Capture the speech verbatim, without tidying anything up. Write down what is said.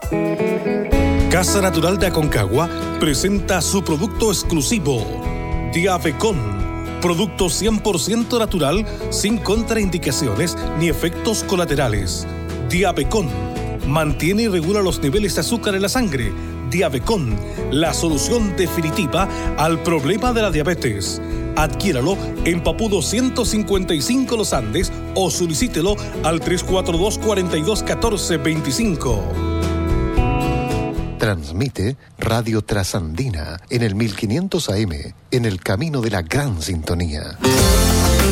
Casa Natural de Aconcagua presenta su producto exclusivo, Diavecon, producto cien por ciento natural, sin contraindicaciones ni efectos colaterales. Diavecon mantiene y regula los niveles de azúcar en la sangre. Diavecon, la solución definitiva al problema de la diabetes. Adquiéralo en Papudo ciento cincuenta y cinco Los Andes o solicítelo al tres cuatro dos, cuatro dos uno cuatro dos cinco. Transmite Radio Trasandina en el mil quinientos A M, en el camino de la gran sintonía.